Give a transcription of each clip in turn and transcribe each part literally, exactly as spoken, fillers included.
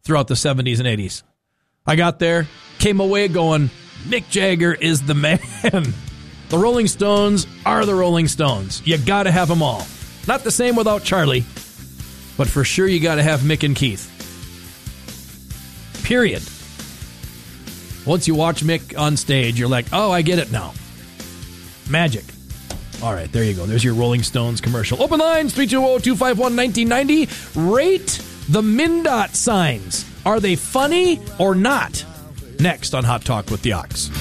throughout the seventies and eighties. I got there, came away going, Mick Jagger is the man. The Rolling Stones are the Rolling Stones. You got to have them all. Not the same without Charlie, but for sure you got to have Mick and Keith. Period. Once you watch Mick on stage, you're like, oh, I get it now. Magic. All right, there you go. There's your Rolling Stones commercial. Open lines, three two zero, two five one, one nine nine zero. Rate the MnDOT signs. Are they funny or not? Next on Hot Talk with the Ox.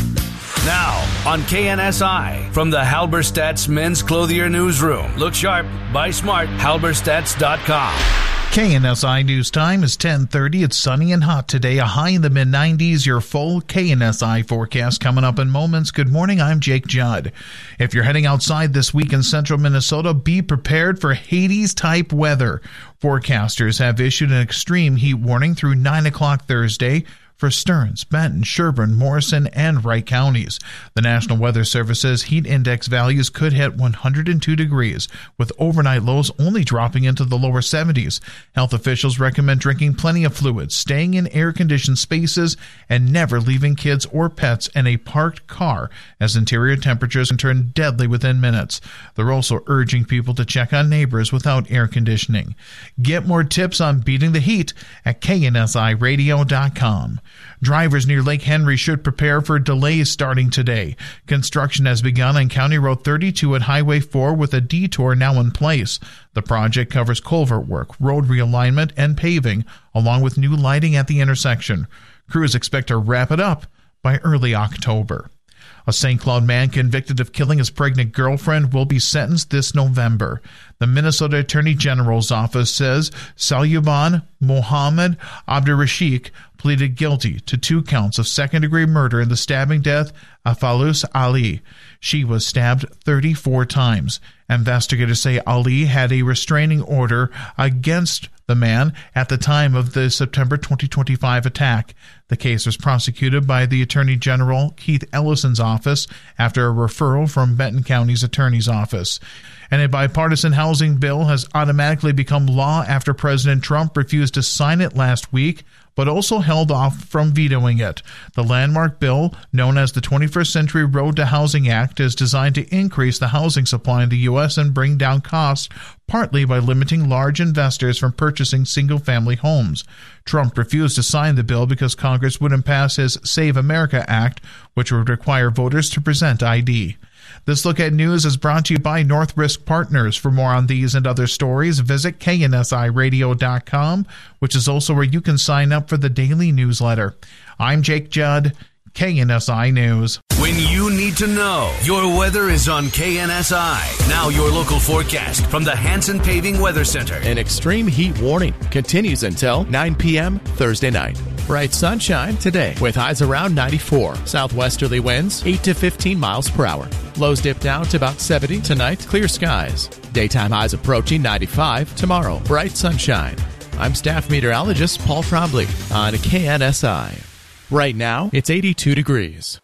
Now on K N S I from the Halberstadt's Men's Clothier Newsroom. Look sharp, buy smart, halberstadts dot com. K N S I News Time is ten thirty. It's sunny and hot today, a high in the mid nineties. Your full K N S I forecast coming up in moments. Good morning, I'm Jake Judd. If you're heading outside this week in central Minnesota, be prepared for Hades-type weather. Forecasters have issued an extreme heat warning through nine o'clock Thursday for Stearns, Benton, Sherburne, Morrison, and Wright counties. The National Weather Service says heat index values could hit one hundred two degrees, with overnight lows only dropping into the lower seventies. Health officials recommend drinking plenty of fluids, staying in air-conditioned spaces, and never leaving kids or pets in a parked car, as interior temperatures can turn deadly within minutes. They're also urging people to check on neighbors without air conditioning. Get more tips on beating the heat at K N S I radio dot com. Drivers near Lake Henry should prepare for delays starting today. Construction has begun on County Road thirty-two at Highway four with a detour now in place. The project covers culvert work, road realignment, and paving, along with new lighting at the intersection. Crews expect to wrap it up by early October. A Saint Cloud man convicted of killing his pregnant girlfriend will be sentenced this November. The Minnesota Attorney General's office says Salyuban Mohammed Abdurashik pleaded guilty to two counts of second-degree murder in the stabbing death of Falus Ali. She was stabbed thirty-four times. Investigators say Ali had a restraining order against the man at the time of the September twenty twenty-five attack. The case was prosecuted by the Attorney General Keith Ellison's office after a referral from Benton County's Attorney's Office. And a bipartisan housing bill has automatically become law after President Trump refused to sign it last week, but also held off from vetoing it. The landmark bill, known as the twenty-first Century Road to Housing Act, is designed to increase the housing supply in the U S and bring down costs, partly by limiting large investors from purchasing single-family homes. Trump refused to sign the bill because Congress wouldn't pass his Save America Act, which would require voters to present I D. This Look at News is brought to you by North Risk Partners. For more on these and other stories, visit K N S I radio dot com, which is also where you can sign up for the daily newsletter. I'm Jake Judd, K N S I News. When you need to know, your weather is on K N S I. Now your local forecast from the Hanson Paving Weather Center. An extreme heat warning continues until nine p.m. Thursday night. Bright sunshine today with highs around ninety-four. Southwesterly winds eight to fifteen miles per hour. Lows dip down to about seventy tonight. Clear skies. Daytime highs approaching ninety-five tomorrow. Bright sunshine. I'm staff meteorologist Paul Trombley on K N S I. Right now, it's eighty-two degrees.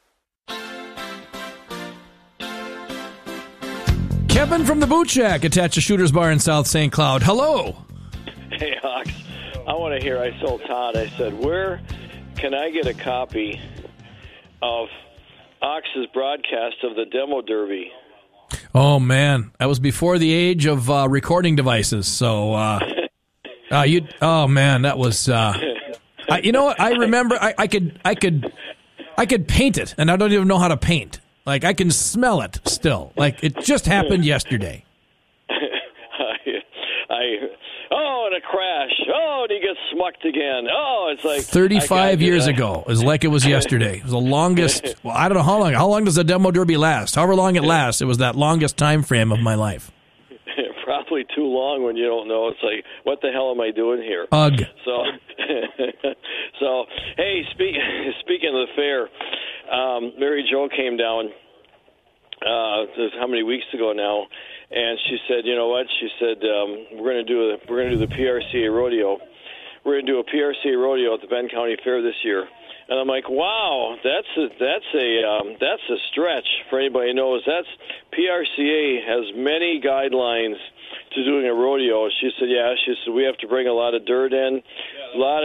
Kevin from the Boot Shack, attached to Shooter's Bar in South Saint Cloud. Hello. Hey, Ox. I want to hear, I told Todd, I said, where can I get a copy of Ox's broadcast of the Demo Derby? Oh, man. That was before the age of uh, recording devices. So, uh, uh, you, oh, man, that was... Uh, I, you know what? I remember I, I could I could I could paint it, and I don't even know how to paint. Like, I can smell it still. Like, it just happened yesterday. I, I oh, and a crash. Oh, and he gets smucked again. Oh, it's like thirty-five years ago. It was like it was yesterday. It was the longest. Well, I don't know how long. How long does the Demo Derby last? However long it lasts, it was that longest time frame of my life. Probably too long when you don't know. It's like, what the hell am I doing here? Ugh. So, so hey, speak, speaking of the fair, um, Mary Jo came down. Uh, this is how many weeks ago now? And she said, you know what? She said um, we're going to do a, we're going to do the P R C A rodeo. We're going to do a P R C A rodeo at the Bend County Fair this year. And I'm like, wow, that's a, that's a um, that's a stretch for anybody who knows. That's P R C A has many guidelines to doing a rodeo. She said, yeah. She said we have to bring a lot of dirt in, a lot